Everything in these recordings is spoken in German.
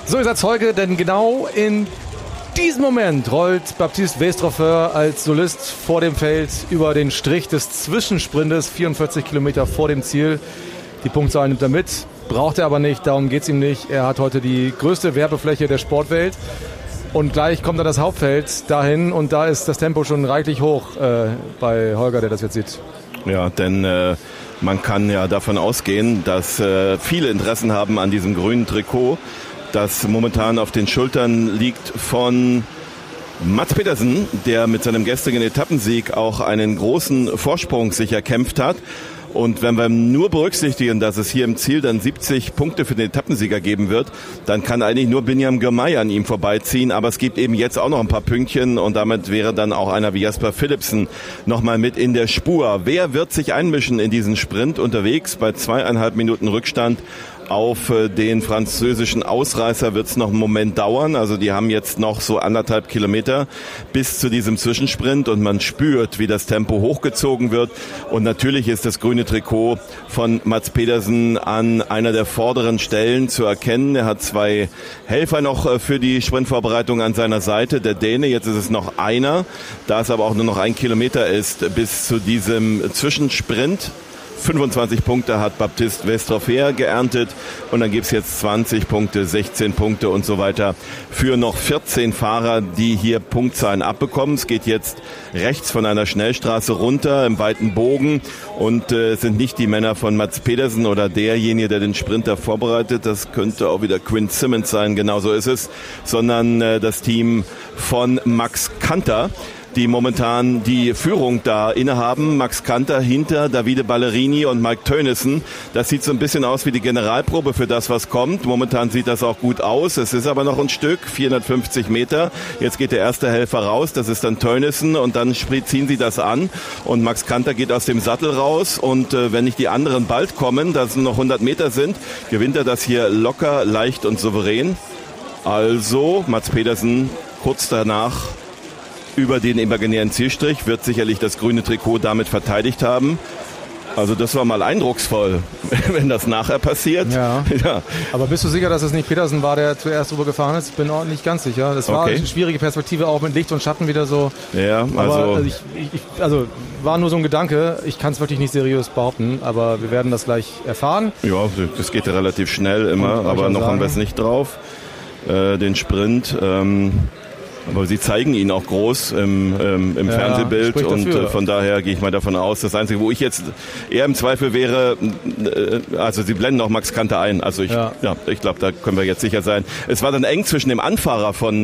So ist Zeuge, denn genau in diesem Moment rollt Baptiste Westrofeur als Solist vor dem Feld über den Strich des Zwischensprintes, 44 Kilometer vor dem Ziel. Die Punktzahl nimmt er mit, braucht er aber nicht, darum geht es ihm nicht. Er hat heute die größte Werbefläche der Sportwelt und gleich kommt er das Hauptfeld dahin und da ist das Tempo schon reichlich hoch bei Holger, der das jetzt sieht. Ja, denn man kann ja davon ausgehen, dass viele Interessen haben an diesem grünen Trikot, das momentan auf den Schultern liegt von Mads Pedersen, der mit seinem gestrigen Etappensieg auch einen großen Vorsprung sich erkämpft hat. Und wenn wir nur berücksichtigen, dass es hier im Ziel dann 70 Punkte für den Etappensieger geben wird, dann kann eigentlich nur Binyam Girmay an ihm vorbeiziehen. Aber es gibt eben jetzt auch noch ein paar Pünktchen und damit wäre dann auch einer wie Jasper Philipsen nochmal mit in der Spur. Wer wird sich einmischen in diesen Sprint unterwegs bei 2,5 Minuten Rückstand? Auf den französischen Ausreißer wird es noch einen Moment dauern. Also die haben jetzt noch so 1,5 Kilometer bis zu diesem Zwischensprint und man spürt, wie das Tempo hochgezogen wird. Und natürlich ist das grüne Trikot von Mads Pedersen an einer der vorderen Stellen zu erkennen. Er hat 2 Helfer noch für die Sprintvorbereitung an seiner Seite. Der Däne, jetzt ist es noch einer, da es aber auch nur noch 1 Kilometer ist bis zu diesem Zwischensprint. 25 Punkte hat Baptiste Westrofeur geerntet und dann gibt's jetzt 20 Punkte, 16 Punkte und so weiter für noch 14 Fahrer, die hier Punktzahlen abbekommen. Es geht jetzt rechts von einer Schnellstraße runter im weiten Bogen und sind nicht die Männer von Mads Pedersen oder derjenige, der den Sprinter vorbereitet. Das könnte auch wieder Quinn Simmons sein, genau so ist es, sondern das Team von Max Kanter, die momentan die Führung da innehaben. Max Kanter hinter Davide Ballerini und Mike Teunissen. Das sieht so ein bisschen aus wie die Generalprobe für das, was kommt. Momentan sieht das auch gut aus. Es ist aber noch ein Stück, 450 Meter. Jetzt geht der erste Helfer raus, das ist dann Teunissen und dann ziehen sie das an. Und Max Kanter geht aus dem Sattel raus und wenn nicht die anderen bald kommen, dass es noch 100 Meter sind, gewinnt er das hier locker, leicht und souverän. Also Mads Pedersen kurz danach über den imaginären Zielstrich, wird sicherlich das grüne Trikot damit verteidigt haben. Also das war mal eindrucksvoll, wenn das nachher passiert. Ja. Ja. Aber bist du sicher, dass es nicht Pedersen war, der zuerst drüber gefahren ist? Ich bin auch nicht ganz sicher. Das war eine schwierige Perspektive, auch mit Licht und Schatten wieder so. Ja, aber also war nur so ein Gedanke. Ich kann es wirklich nicht seriös behaupten, aber wir werden das gleich erfahren. Ja, das geht ja relativ schnell immer, aber noch haben wir es nicht drauf. Den Sprint. Aber sie zeigen ihn auch groß im Fernsehbild und von daher gehe ich mal davon aus, das Einzige, wo ich jetzt eher im Zweifel wäre, also sie blenden auch Max Kanter ein, also ich glaube, da können wir jetzt sicher sein. Es war dann eng zwischen dem Anfahrer von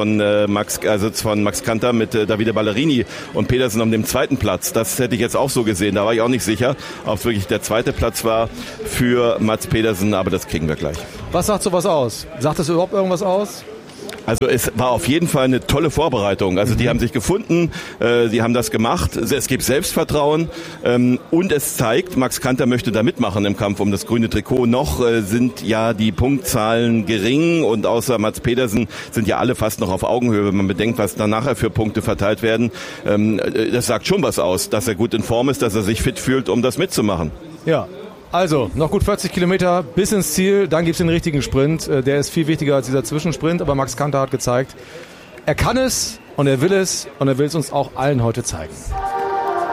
Max Kanter mit Davide Ballerini und Pedersen um den zweiten Platz. Das hätte ich jetzt auch so gesehen, da war ich auch nicht sicher, ob es wirklich der zweite Platz war für Mads Pedersen, aber das kriegen wir gleich. Was sagt sowas aus? Sagt das überhaupt irgendwas aus? Also es war auf jeden Fall eine tolle Vorbereitung. Also die haben sich gefunden, die haben das gemacht. Es gibt Selbstvertrauen und es zeigt, Max Kanter möchte da mitmachen im Kampf um das grüne Trikot. Noch sind ja die Punktzahlen gering und außer Mads Pedersen sind ja alle fast noch auf Augenhöhe. Wenn man bedenkt, was dann nachher für Punkte verteilt werden, das sagt schon was aus, dass er gut in Form ist, dass er sich fit fühlt, um das mitzumachen. Ja. Also, noch gut 40 Kilometer bis ins Ziel, dann gibt's den richtigen Sprint. Der ist viel wichtiger als dieser Zwischensprint, aber Max Kanter hat gezeigt, er kann es und er will es uns auch allen heute zeigen.